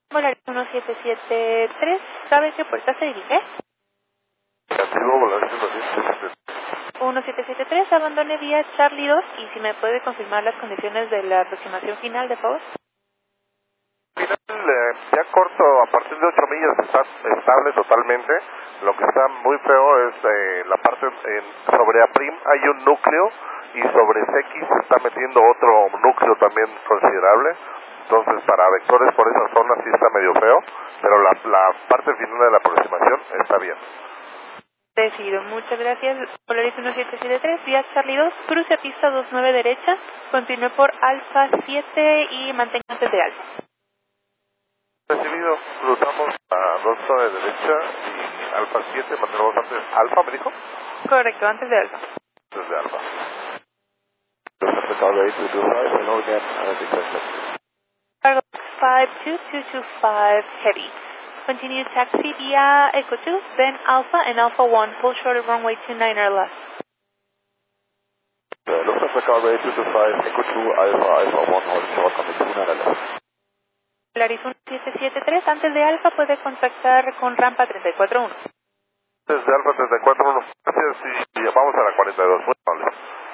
Volaris 1773, ¿sabe qué puerta se dirige? Negativo, Volaris 1773. 1773, abandone vía Charlie 2 y si me puede confirmar las condiciones de la aproximación final, de favor. Final, ya corto, a partir de 8 millas está estable totalmente. Lo que está muy feo es la parte sobre APRIM hay un núcleo y sobre CX se está metiendo otro núcleo también considerable. Entonces para vectores por esa zona sí está medio feo, pero la parte final de la aproximación está bien. Decidido, muchas gracias. Volaris 1773, vía Charlie 2, cruce pista 29 derecha, continúe por Alfa 7 y mantenga antes de Alfa. Recibido, cruzamos a 2 de derecha y Alfa 7, mantenemos antes Alfa, ¿me dijo? Correcto, antes de Alfa. Antes de Alfa. Cargo 52225 Heavy. Continue taxi via Echo 2, then Alpha and Alpha 1, pull short of runway 29 or less. Lufthansa Cargo 225, Echo 2, Alpha, Alpha 1, holding short on the 29 left. Volaris 1773, antes de Alfa puede contactar con rampa 341. Desde Alfa 341, gracias y vamos a la 42, muy amable.